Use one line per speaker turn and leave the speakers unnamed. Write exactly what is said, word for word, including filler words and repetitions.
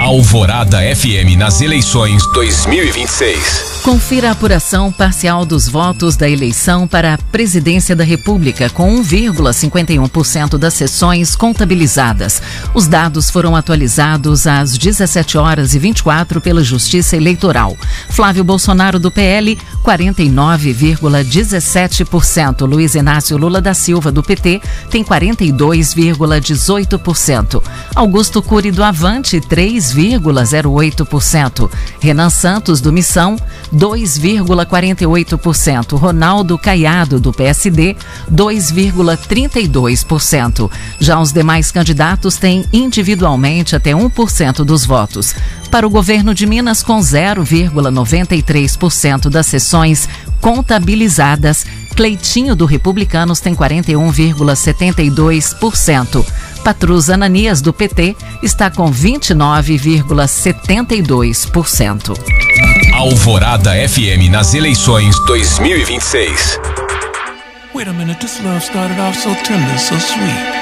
Alvorada F M nas eleições dois mil e vinte e seis.
Confira a apuração parcial dos votos da eleição para a Presidência da República, com um vírgula cinquenta e um por cento das sessões contabilizadas. Os dados foram atualizados às dezessete horas e vinte e quatro pela Justiça Eleitoral. Flávio Bolsonaro, do P L, quarenta e nove vírgula dezessete por cento. Luiz Inácio Lula da Silva, do P T, tem quarenta e dois vírgula dezoito por cento. Augusto Cury, do Avante, três vírgula zero oito por cento. Renan Santos, do Missão, dois vírgula quarenta e oito por cento. Ronaldo Caiado, do P S D, dois vírgula trinta e dois por cento. Já os demais candidatos têm individualmente até um por cento dos votos. Para o governo de Minas, com zero vírgula noventa e três por cento das sessões contabilizadas, Cleitinho, do Republicanos, tem quarenta e um vírgula setenta e dois por cento. Patrus Ananias, do P T, está com vinte e nove vírgula setenta e dois por cento.
Alvorada F M nas eleições dois mil e vinte e seis.
Wait a minute, this love started off so tender, so sweet.